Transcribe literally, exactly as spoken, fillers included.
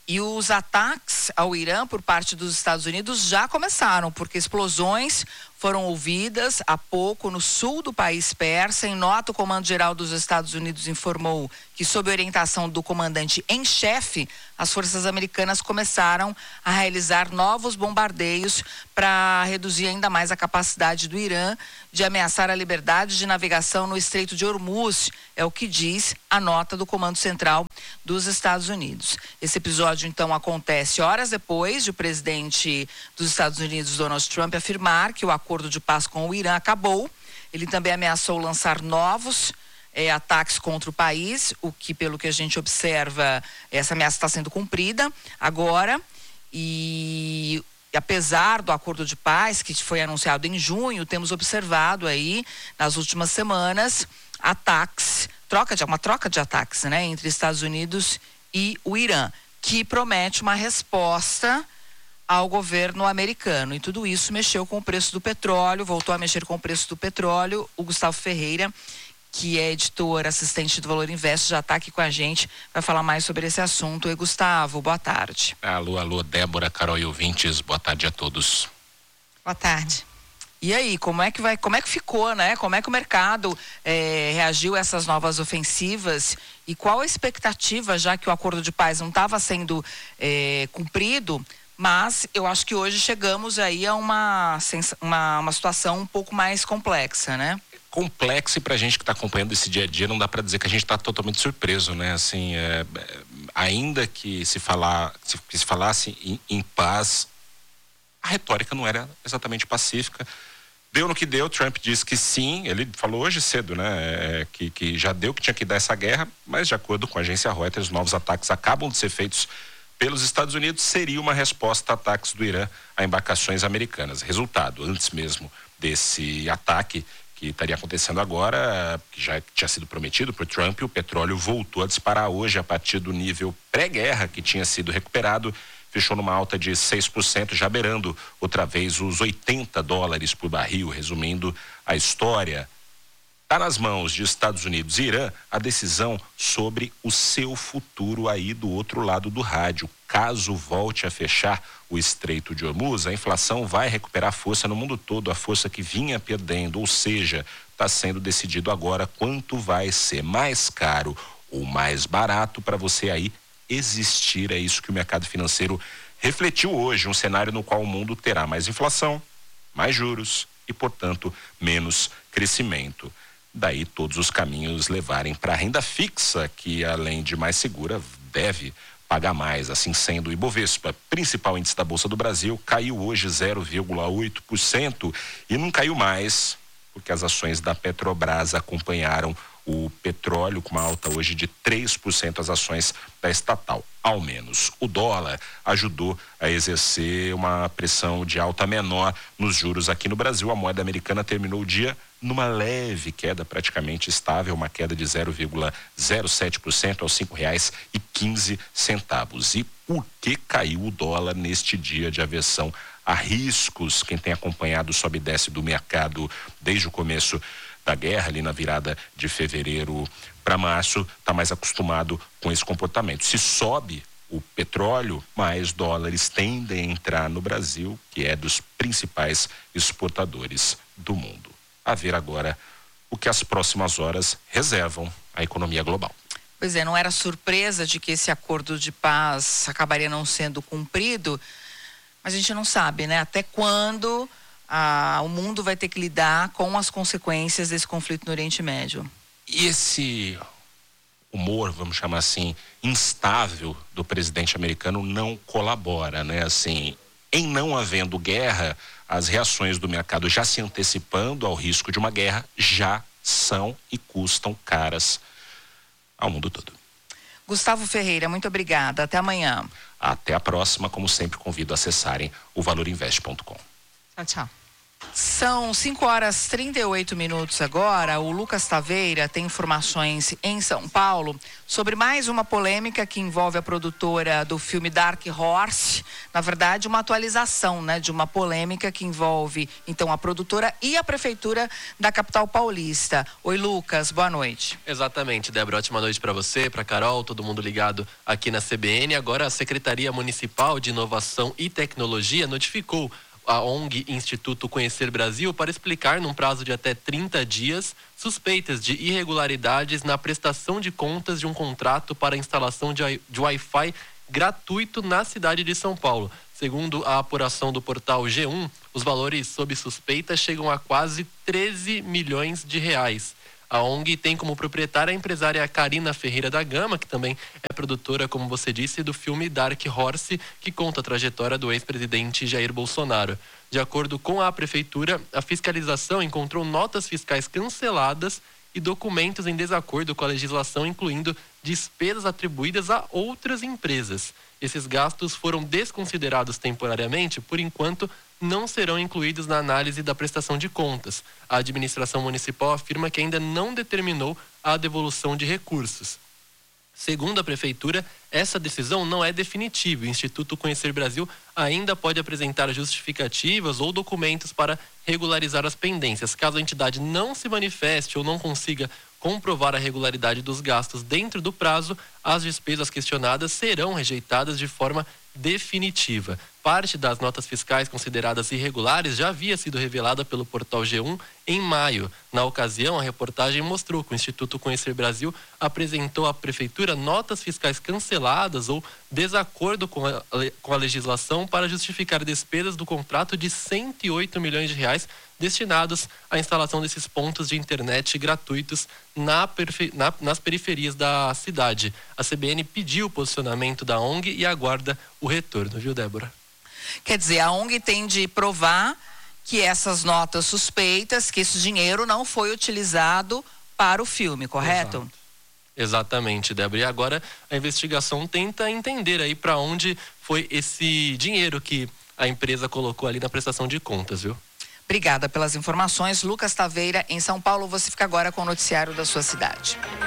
E os ataques ao Irã por parte dos Estados Unidos já começaram, porque explosões foram ouvidas há pouco no sul do país persa. Em nota, o Comando-Geral dos Estados Unidos informou que, sob orientação do comandante em chefe, as forças americanas começaram a realizar novos bombardeios para reduzir ainda mais a capacidade do Irã de ameaçar a liberdade de navegação no Estreito de Hormuz, é o que diz a nota do Comando Central dos Estados Unidos. Esse episódio, então, acontece horas depois de o presidente dos Estados Unidos, Donald Trump, afirmar que o acordo de paz com o Irã acabou. Ele também ameaçou lançar novos é, ataques contra o país, o que, pelo que a gente observa, essa ameaça está sendo cumprida agora. E apesar do acordo de paz, que foi anunciado em junho, temos observado aí, nas últimas semanas, ataques, troca de, uma troca de ataques, né, entre Estados Unidos e o Irã, que promete uma resposta ao governo americano. E tudo isso mexeu com o preço do petróleo, voltou a mexer com o preço do petróleo. O Gustavo Ferreira, que é editor assistente do Valor Invest, já está aqui com a gente, vai falar mais sobre esse assunto. E Gustavo, boa tarde. Alô, alô, Débora, Carol e ouvintes, boa tarde a todos. Boa tarde. E aí, como é que vai, como é que ficou, né? Como é que o mercado é, reagiu a essas novas ofensivas? E qual a expectativa, já que o acordo de paz não estava sendo é, cumprido? Mas eu acho que hoje chegamos aí a uma, uma, uma situação um pouco mais complexa, né? Complexo, e pra gente que está acompanhando esse dia a dia, não dá para dizer que a gente está totalmente surpreso, né? Assim, é, ainda que se, falar, se, que se falasse em, em paz, a retórica não era exatamente pacífica. Deu no que deu, Trump disse que sim, ele falou hoje cedo, né? É, que, que já deu, que tinha que dar essa guerra, mas de acordo com a agência Reuters, novos ataques acabam de ser feitos pelos Estados Unidos, seria uma resposta a ataques do Irã a embarcações americanas. Resultado, antes mesmo desse ataque que estaria acontecendo agora, que já tinha sido prometido por Trump, o petróleo voltou a disparar hoje a partir do nível pré-guerra que tinha sido recuperado, fechou numa alta de seis por cento, já beirando outra vez os oitenta dólares por barril. Resumindo a história, está nas mãos de Estados Unidos e Irã a decisão sobre o seu futuro aí do outro lado do rádio. Caso volte a fechar o Estreito de Hormuz, a inflação vai recuperar força no mundo todo, a força que vinha perdendo, ou seja, está sendo decidido agora quanto vai ser mais caro ou mais barato para você aí existir. É isso que o mercado financeiro refletiu hoje, um cenário no qual o mundo terá mais inflação, mais juros e, portanto, menos crescimento. Daí todos os caminhos levarem para a renda fixa, que além de mais segura, deve pagar mais. Assim sendo, o Ibovespa, principal índice da Bolsa do Brasil, caiu hoje zero vírgula oito por cento e não caiu mais porque as ações da Petrobras acompanharam o petróleo, com uma alta hoje de três por cento, as ações da estatal. Ao menos o dólar ajudou a exercer uma pressão de alta menor nos juros aqui no Brasil. A moeda americana terminou o dia numa leve queda, praticamente estável, uma queda de zero vírgula zero sete por cento aos cinco reais e quinze centavos. E por que caiu o dólar neste dia de aversão a riscos? Quem tem acompanhado o sobe e desce do mercado desde o começo da guerra, ali na virada de fevereiro para março, está mais acostumado com esse comportamento. Se sobe o petróleo, mais dólares tendem a entrar no Brasil, que é dos principais exportadores do mundo. A ver agora o que as próximas horas reservam à economia global. Pois é, não era surpresa de que esse acordo de paz acabaria não sendo cumprido, mas a gente não sabe, né? Até quando Ah, o mundo vai ter que lidar com as consequências desse conflito no Oriente Médio. E esse humor, vamos chamar assim, instável do presidente americano não colabora, né? Assim, em não havendo guerra, as reações do mercado já se antecipando ao risco de uma guerra já são e custam caras ao mundo todo. Gustavo Ferreira, muito obrigada. Até amanhã. Até a próxima. Como sempre, convido a acessarem o valor invest ponto com. Tchau, tchau. São cinco horas e trinta e oito minutos agora. O Lucas Taveira tem informações em São Paulo sobre mais uma polêmica que envolve a produtora do filme Dark Horse. Na verdade, uma atualização, né, de uma polêmica que envolve, então, a produtora e a prefeitura da capital paulista. Oi, Lucas, boa noite. Exatamente, Débora. Ótima noite para você, para Carol, todo mundo ligado aqui na C B N. Agora, a Secretaria Municipal de Inovação e Tecnologia notificou a O N G Instituto Conhecer Brasil para explicar, num prazo de até trinta dias, suspeitas de irregularidades na prestação de contas de um contrato para a instalação de, de Wi-Fi gratuito na cidade de São Paulo. Segundo a apuração do portal G um, os valores sob suspeita chegam a quase treze milhões de reais. A O N G tem como proprietária a empresária Karina Ferreira da Gama, que também é produtora, como você disse, do filme Dark Horse, que conta a trajetória do ex-presidente Jair Bolsonaro. De acordo com a prefeitura, a fiscalização encontrou notas fiscais canceladas e documentos em desacordo com a legislação, incluindo despesas atribuídas a outras empresas. Esses gastos foram desconsiderados temporariamente, por enquanto não serão incluídos na análise da prestação de contas. A administração municipal afirma que ainda não determinou a devolução de recursos. Segundo a prefeitura, essa decisão não é definitiva. O Instituto Conhecer Brasil ainda pode apresentar justificativas ou documentos para regularizar as pendências. Caso a entidade não se manifeste ou não consiga comprovar a regularidade dos gastos dentro do prazo, as despesas questionadas serão rejeitadas de forma definitiva. Parte das notas fiscais consideradas irregulares já havia sido revelada pelo portal G um em maio. Na ocasião, a reportagem mostrou que o Instituto Conhecer Brasil apresentou à prefeitura notas fiscais canceladas ou desacordo com a, com a legislação para justificar despesas do contrato de cento e oito milhões de reais destinados à instalação desses pontos de internet gratuitos na, na, nas periferias da cidade. A C B N pediu o posicionamento da O N G e aguarda o retorno, viu, Débora? Quer dizer, a O N G tem de provar que essas notas suspeitas, que esse dinheiro não foi utilizado para o filme, correto? Exato. Exatamente, Débora. E agora a investigação tenta entender aí para onde foi esse dinheiro que a empresa colocou ali na prestação de contas, viu? Obrigada pelas informações. Lucas Taveira, em São Paulo. Você fica agora com o noticiário da sua cidade.